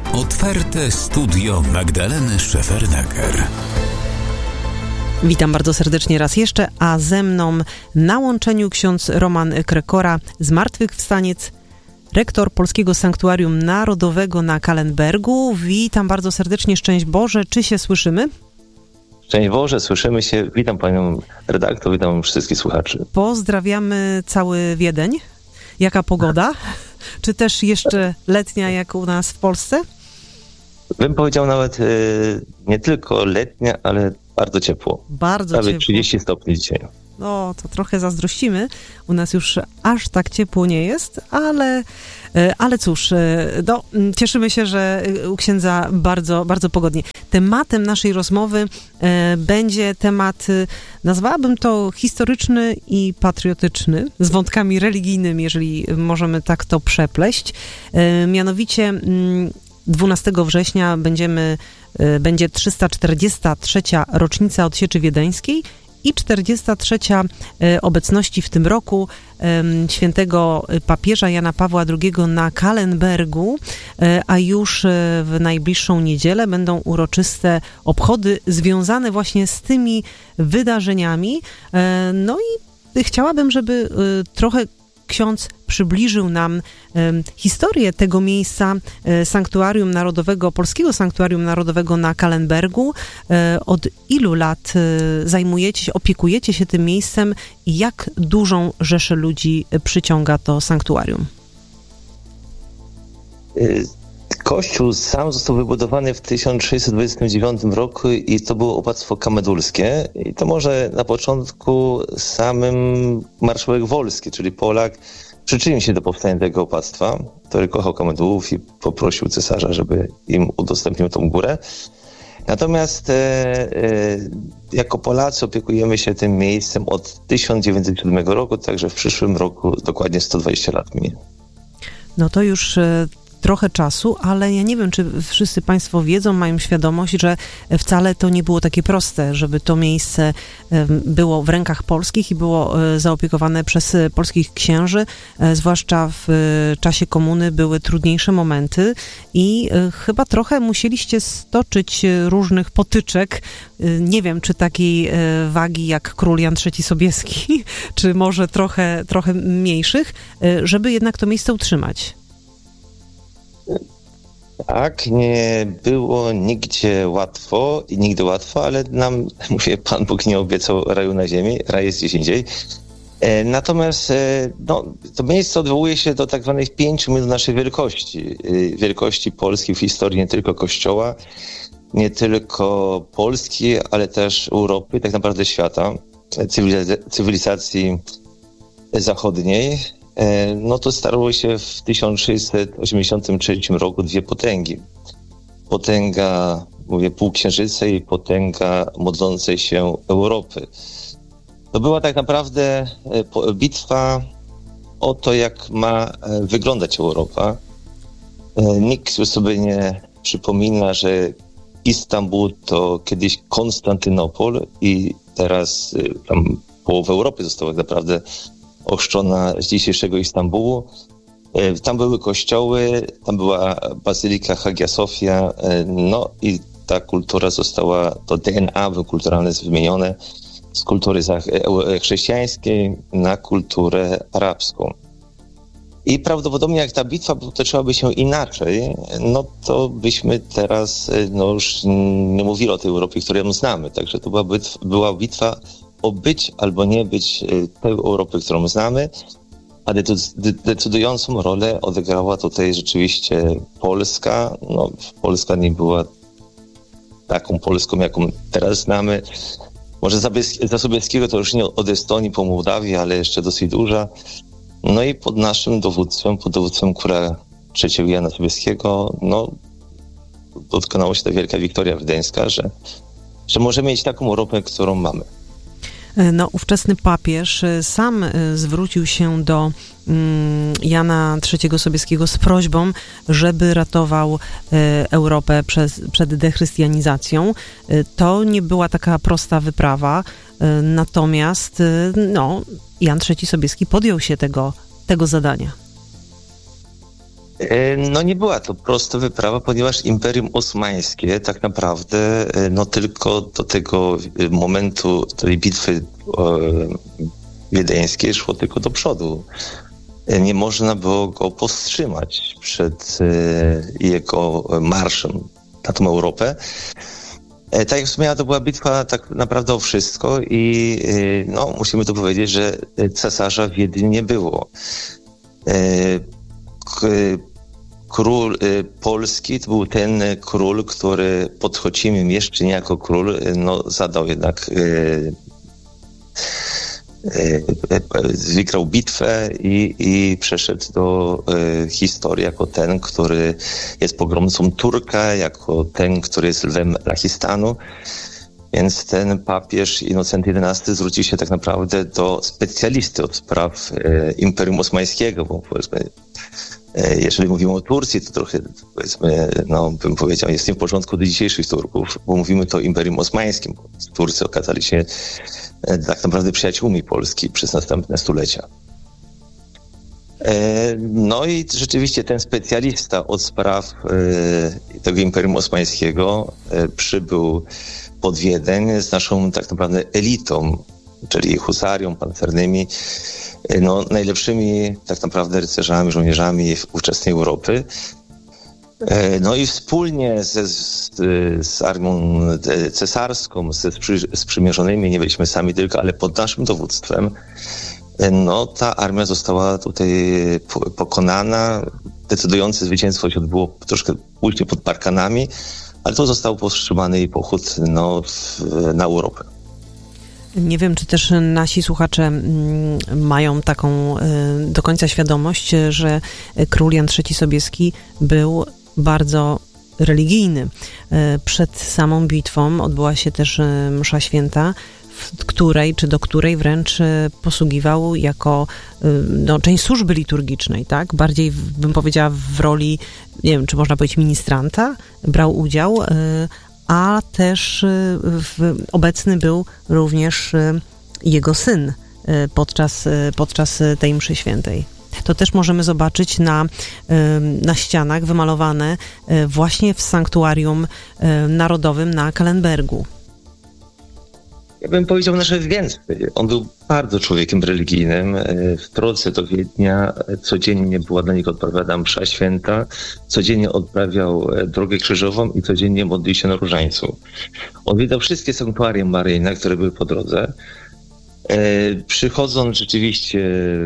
Otwarte studio Magdaleny Szefernaker. Witam bardzo serdecznie raz jeszcze, a ze mną na łączeniu ksiądz Roman Krekora, zmartwychwstaniec, rektor Polskiego Sanktuarium Narodowego na Kallenbergu. Witam bardzo serdecznie, szczęść Boże. Czy się słyszymy? Szczęść Boże, słyszymy się. Witam panią redaktor, witam wszystkich słuchaczy. Pozdrawiamy cały Wiedeń. Jaka pogoda? Czy też jeszcze letnia jak u nas w Polsce? Bym powiedział nawet nie tylko letnia, ale bardzo ciepło. Bardzo prawie ciepło. 30 stopni dzisiaj. No, to trochę zazdrościmy. U nas już aż tak ciepło nie jest, ale cóż, no, cieszymy się, że u księdza bardzo, bardzo pogodnie. Tematem naszej rozmowy będzie temat, nazwałabym to historyczny i patriotyczny, z wątkami religijnymi, jeżeli możemy tak to przepleść. Mianowicie 12 września będzie 343. rocznica odsieczy wiedeńskiej i 43. obecności w tym roku świętego papieża Jana Pawła II na Kallenbergu, a już w najbliższą niedzielę będą uroczyste obchody związane właśnie z tymi wydarzeniami. No i chciałabym, żeby trochę ksiądz przybliżył nam historię tego miejsca, Sanktuarium Narodowego, Polskiego Sanktuarium Narodowego na Kallenbergu. Od ilu lat opiekujecie się tym miejscem i jak dużą rzeszę ludzi przyciąga to sanktuarium? Kościół sam został wybudowany w 1629 roku i to było opłactwo kamedulskie. I to może na początku samym marszałek Wolski, czyli Polak, przyczynił się do powstania tego opłactwa, który kochał kamedułów i poprosił cesarza, żeby im udostępnił tą górę. Natomiast jako Polacy opiekujemy się tym miejscem od 1907 roku, także w przyszłym roku dokładnie 120 lat minie. No to już trochę czasu, ale ja nie wiem, czy wszyscy Państwo wiedzą, mają świadomość, że wcale to nie było takie proste, żeby to miejsce było w rękach polskich i było zaopiekowane przez polskich księży, zwłaszcza w czasie komuny były trudniejsze momenty i chyba trochę musieliście stoczyć różnych potyczek, nie wiem, czy takiej wagi jak król Jan III Sobieski, czy może trochę mniejszych, żeby jednak to miejsce utrzymać. Tak, nie było nigdy łatwo, ale nam, mówię, Pan Bóg nie obiecał raju na ziemi, raj jest gdzieś indziej. Natomiast to miejsce odwołuje się do tak zwanych 5 minut naszej wielkości Polski w historii nie tylko Kościoła, nie tylko Polski, ale też Europy, tak naprawdę świata, cywilizacji zachodniej. No to starło się w 1683 roku dwie potęgi. Potęga, mówię, półksiężycy i potęga modlącej się Europy. To była tak naprawdę bitwa o to, jak ma wyglądać Europa. Nikt sobie nie przypomina, że Istanbul to kiedyś Konstantynopol i teraz tam połowa Europy została tak naprawdę ochrzczona z dzisiejszego Istambułu. Tam były kościoły, tam była bazylika Hagia Sofia, no i ta kultura została, to DNA kulturalne jest wymienione z kultury chrześcijańskiej na kulturę arabską. I prawdopodobnie jak ta bitwa potoczyłaby się inaczej, no to byśmy teraz już nie mówili o tej Europie, którą znamy. Także to była bitwa o być albo nie być tej Europy, którą znamy, a decydującą rolę odegrała tutaj rzeczywiście Polska. No, Polska nie była taką Polską, jaką teraz znamy. Może za Sobieskiego to już nie od Estonii po Mołdawię, ale jeszcze dosyć duża. No i pod naszym dowództwem, pod dowództwem króla III Jana Sobieskiego, dokonała się ta wielka wiktoria wiedeńska, że możemy mieć taką Europę, którą mamy. No, ówczesny papież sam zwrócił się do Jana III Sobieskiego z prośbą, żeby ratował Europę przed dechrystianizacją. To nie była taka prosta wyprawa, natomiast Jan III Sobieski podjął się tego zadania. No nie była to prosta wyprawa, ponieważ Imperium Osmańskie tak naprawdę no tylko do tego momentu tej bitwy wiedeńskiej szło tylko do przodu. Nie można było go powstrzymać przed jego marszem na tą Europę. Tak jak wspomniałem, to była bitwa tak naprawdę o wszystko i no, musimy tu powiedzieć, że cesarza w Wiedniu nie było. Król polski to był ten król, który pod Chocimiem jeszcze nie jako król, no, zadał jednak wygrał bitwę i przeszedł do historii jako ten, który jest pogromcą Turka, jako ten, który jest lwem Lachistanu. Więc ten papież Innocenty XI zwrócił się tak naprawdę do specjalisty od spraw Imperium Osmańskiego, bo powiedzmy, jeżeli mówimy o Turcji, to trochę, powiedzmy, no bym powiedział, jest nie w porządku do dzisiejszych Turków, bo mówimy to o Imperium Osmańskim. Turcy okazali się tak naprawdę przyjaciółmi Polski przez następne stulecia. No i rzeczywiście ten specjalista od spraw tego Imperium Osmańskiego przybył pod Wiedeń z naszą tak naprawdę elitą, czyli husarią, pancernymi, no, najlepszymi tak naprawdę rycerzami, żołnierzami ówczesnej Europy. No i wspólnie z armią cesarską, ze sprzymierzonymi, nie byliśmy sami tylko, ale pod naszym dowództwem, no ta armia została tutaj pokonana. Decydujące zwycięstwo się odbyło troszkę później pod Parkanami, ale to został powstrzymany jej pochód na Europę. Nie wiem, czy też nasi słuchacze mają taką do końca świadomość, że król Jan III Sobieski był bardzo religijny. Przed samą bitwą odbyła się też msza święta, do której wręcz posługiwał jako no, część służby liturgicznej, tak? Bardziej bym powiedziała w roli, nie wiem, czy można powiedzieć ministranta, brał udział, a też obecny był również jego syn podczas tej mszy świętej. To też możemy zobaczyć na ścianach wymalowane właśnie w sanktuarium narodowym na Kallenbergu. Ja bym powiedział nawet więcej. On był bardzo człowiekiem religijnym. W drodze do Wiednia codziennie była dla niego odprawiana msza święta, codziennie odprawiał drogę krzyżową i codziennie modlił się na różańcu. Odwiedzał wszystkie sanktuaria maryjne, które były po drodze. Przychodząc rzeczywiście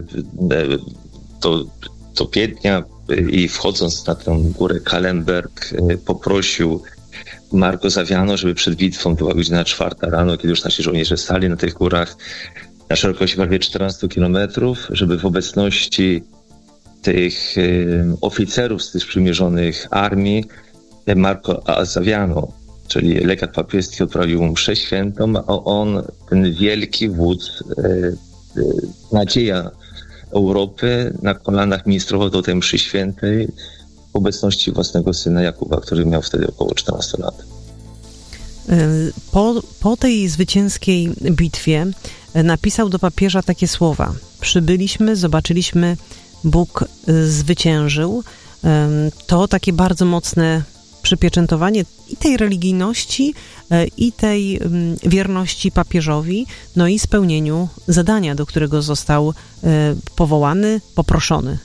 do Wiednia i wchodząc na tę górę Kallenberg, poprosił Marco Zawiano, żeby przed bitwą była godzina 4 rano, kiedy już nasi żołnierze stali na tych górach na szerokości prawie 14 kilometrów, żeby w obecności tych oficerów z tych sprzymierzonych armii Marco Zawiano, czyli legat papieski, odprawił mszę świętą, a on, ten wielki wódz, nadzieja Europy, na kolanach ministrował do tej mszy świętej w obecności własnego syna Jakuba, który miał wtedy około 14 lat. Po tej zwycięskiej bitwie napisał do papieża takie słowa: przybyliśmy, zobaczyliśmy, Bóg zwyciężył. To takie bardzo mocne przypieczętowanie i tej religijności, i tej wierności papieżowi, no i spełnieniu zadania, do którego został powołany, poproszony.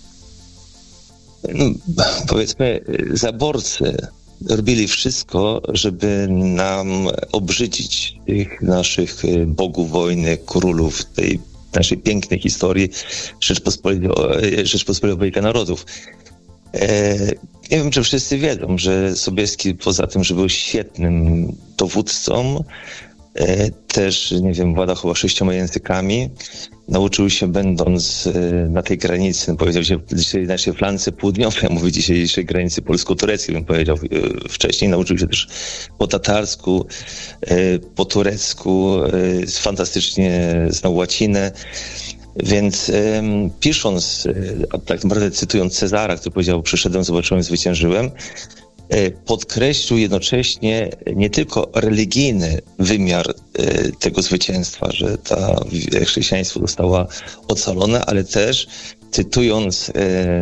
Powiedzmy, zaborcy robili wszystko, żeby nam obrzydzić tych naszych bogów wojny, królów, tej naszej pięknej historii Rzeczpospolitej Obojga Narodów. Nie wiem, czy wszyscy wiedzą, że Sobieski poza tym, że był świetnym dowódcą, też, nie wiem, władał chyba 6 językami. Nauczył się, będąc na tej granicy, powiedział się dzisiaj naszej flance południowej, a mówi dzisiejszej granicy polsko-tureckiej, bym powiedział wcześniej. Nauczył się też po tatarsku, po turecku, fantastycznie znał łacinę. Więc pisząc, tak naprawdę cytując Cezara, który powiedział: przyszedłem, zobaczyłem, zwyciężyłem, podkreślił jednocześnie nie tylko religijny wymiar tego zwycięstwa, że chrześcijaństwo zostało ocalone, ale też cytując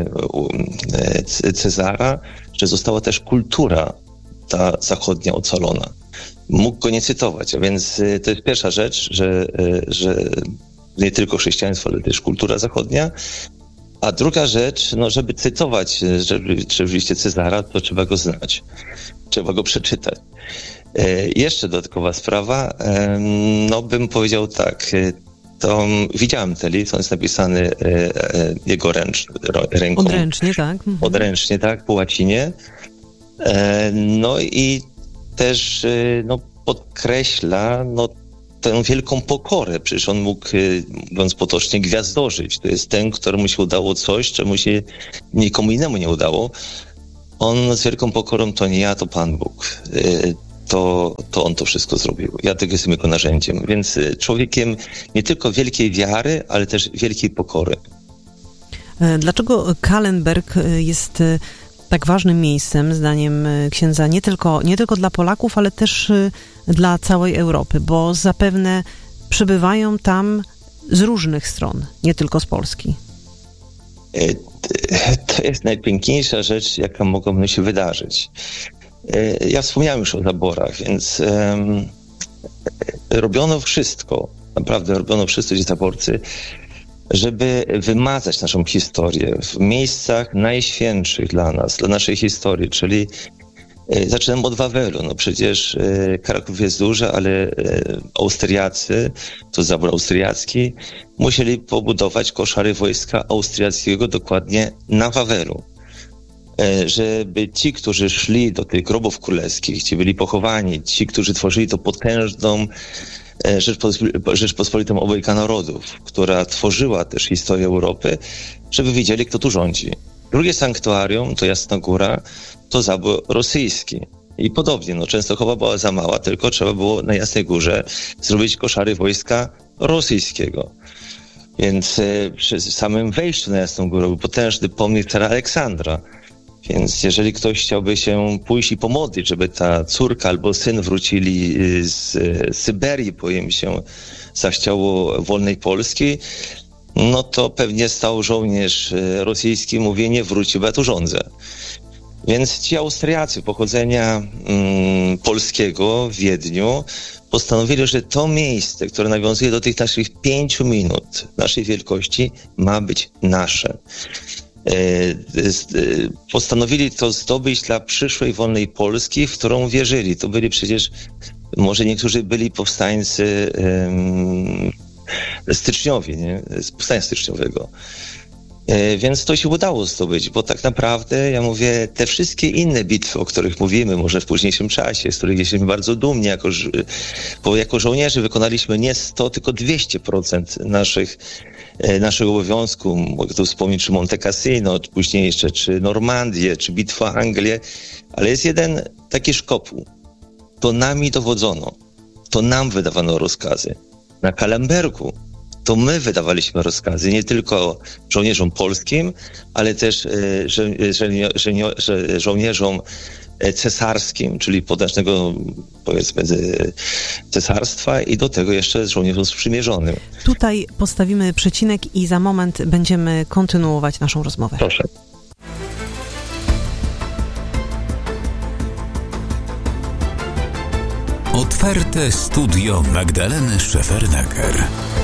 Cezara, że została też kultura ta zachodnia ocalona. Mógł go nie cytować, a więc to jest pierwsza rzecz, że nie tylko chrześcijaństwo, ale też kultura zachodnia. A druga rzecz, no żeby cytować rzeczywiście Cezara, to trzeba go znać, trzeba go przeczytać. Jeszcze dodatkowa sprawa, no bym powiedział tak, to widziałem ten list, on jest napisany jego ręką. Odręcznie, tak. Odręcznie, tak, po łacinie. No i też no, podkreśla tę wielką pokorę. Przecież on mógł, mówiąc potocznie, gwiazdorzyć. To jest ten, któremu się udało coś, czemu się nikomu innemu nie udało. On z wielką pokorą, to nie ja, to Pan Bóg. To on to wszystko zrobił. Ja tylko jestem jego narzędziem. Więc człowiekiem nie tylko wielkiej wiary, ale też wielkiej pokory. Dlaczego Kahlenberg jest tak ważnym miejscem, zdaniem księdza, nie tylko dla Polaków, ale też dla całej Europy? Bo zapewne przybywają tam z różnych stron, nie tylko z Polski. To jest najpiękniejsza rzecz, jaka mogłaby się wydarzyć. Ja wspomniałem już o zaborach, więc robiono wszystko, naprawdę robiono wszystko ci zaborcy, żeby wymazać naszą historię w miejscach najświętszych dla nas, dla naszej historii, czyli zaczynam od Wawelu. No przecież Kraków jest duży, ale Austriacy, to zabór austriacki, musieli pobudować koszary wojska austriackiego dokładnie na Wawelu. Żeby ci, którzy szli do tych grobów królewskich, ci byli pochowani, ci, którzy tworzyli to potężną Rzeczpospolitą obojga narodów, która tworzyła też historię Europy, żeby wiedzieli, kto tu rządzi. Drugie sanktuarium, to Jasna Góra, to zabór rosyjski. I podobnie, Częstochowa była za mała, tylko trzeba było na Jasnej Górze zrobić koszary wojska rosyjskiego. Więc przy samym wejściu na Jasną Górę był potężny pomnik cara Aleksandra. Więc jeżeli ktoś chciałby się pójść i pomodlić, żeby ta córka albo syn wrócili z Syberii, bo im się zachciało wolnej Polski, no to pewnie stał żołnierz rosyjski, mówi, nie wróci, bo ja tu rządzę. Więc ci Austriacy pochodzenia polskiego w Wiedniu postanowili, że to miejsce, które nawiązuje do tych naszych 5 minut, naszej wielkości, ma być nasze. Postanowili to zdobyć dla przyszłej wolnej Polski, w którą wierzyli. To byli przecież, może niektórzy byli powstańcy styczniowi, nie? Z powstania styczniowego. Więc to się udało zdobyć, bo tak naprawdę, ja mówię, te wszystkie inne bitwy, o których mówimy, może w późniejszym czasie, z których jesteśmy bardzo dumni, bo jako żołnierze wykonaliśmy nie 100, tylko 200% naszego obowiązku. Mogę tu wspomnieć, czy Monte Cassino, później jeszcze, czy Normandię, czy Bitwa Anglię, ale jest jeden taki szkopuł. To nami dowodzono, to nam wydawano rozkazy. Na Kahlenbergu to my wydawaliśmy rozkazy, nie tylko żołnierzom polskim, ale też żołnierzom cesarskim, czyli potężnego, powiedzmy, cesarstwa i do tego jeszcze żołnierzom sprzymierzonym. Tutaj postawimy przecinek i za moment będziemy kontynuować naszą rozmowę. Proszę. Otwarte studio Magdaleny Szefernaker.